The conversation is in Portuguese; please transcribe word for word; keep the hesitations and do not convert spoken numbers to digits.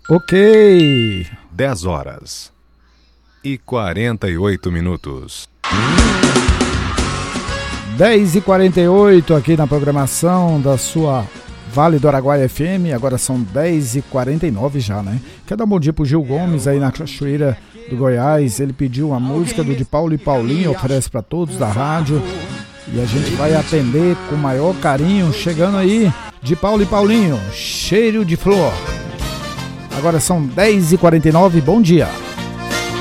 Ok. dez horas e quarenta e oito minutos. dez e quarenta e oito aqui na programação da sua Vale do Araguaia F M. Agora são dez e quarenta e nove já, né? Quero dar um bom dia pro Gil Gomes aí na Cachoeira do Goiás. Ele pediu a música do de Paulo e Paulinho, oferece para todos da rádio. E a gente vai atender com o maior carinho. Chegando aí, de Paulo e Paulinho, Cheiro de Flor. Agora são dez e quarenta e nove, bom dia.